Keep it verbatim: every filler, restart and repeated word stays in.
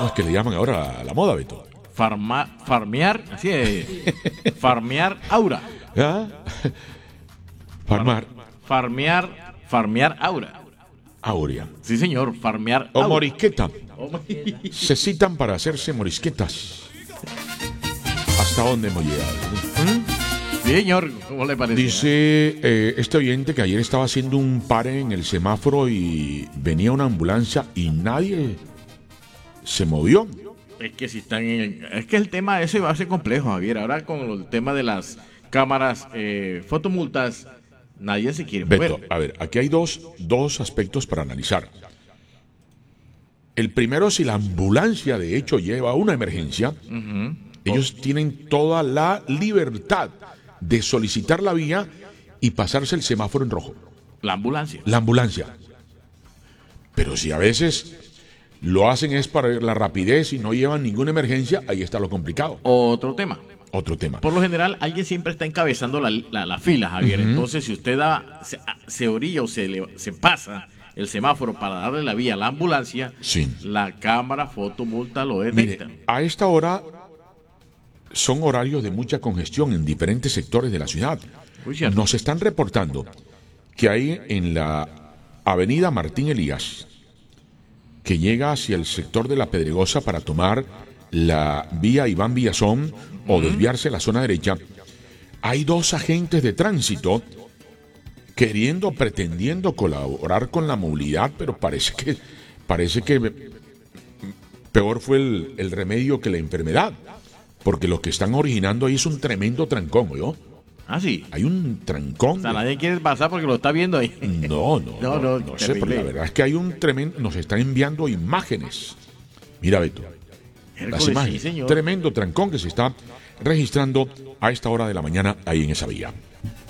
¿Cómo es que le llaman ahora a la moda, Beto? Farma, farmear, así es. Farmear aura. ¿Ah? Farmar. Farmear, farmear aura. Aurea. Sí, señor, farmear O aura. morisqueta. Se citan para hacerse morisquetas. ¿Hasta dónde hemos llegado? Sí, señor, ¿cómo le parece? Dice eh, este oyente que ayer estaba haciendo un pare en el semáforo y venía una ambulancia y nadie se movió. Es que si están en el- es que el tema ese va a ser complejo, Javier. Ahora con el tema de las cámaras, eh, fotomultas, nadie se quiere Beto, mover. a ver, aquí hay dos, dos aspectos para analizar. El primero, si la ambulancia de hecho lleva una emergencia, Ujú. ellos tienen toda la libertad de solicitar la vía y pasarse el semáforo en rojo. La ambulancia. La ambulancia. Pero si a veces lo hacen es para la rapidez y no llevan ninguna emergencia, ahí está lo complicado. Otro tema. Otro tema. Por lo general, alguien siempre está encabezando la, la, la fila, Javier. Ujú. Entonces, si usted da, se, se orilla o se, le- se pasa el semáforo para darle la vía a la ambulancia, Sí. la cámara fotomulta lo detecta. Mire, a esta hora son horarios de mucha congestión en diferentes sectores de la ciudad. Muy cierto. Nos están reportando que hay en la avenida Martín Elías, que llega hacia el sector de la Pedregosa para tomar la vía Iván Villazón o desviarse a la zona derecha, hay dos agentes de tránsito queriendo, pretendiendo colaborar con la movilidad, pero parece que parece que peor fue el, el remedio que la enfermedad, porque lo que están originando ahí es un tremendo trancón, ¿no? Ah, sí. Hay un trancón. O sea, de- nadie quiere pasar porque lo está viendo ahí. No, no, No, no, no, no sé, pero terrible. la verdad es que hay un tremendo, nos están enviando imágenes. Mira, Beto, las Hércules, imágenes. sí, señor. Tremendo trancón que se está registrando a esta hora de la mañana ahí en esa vía.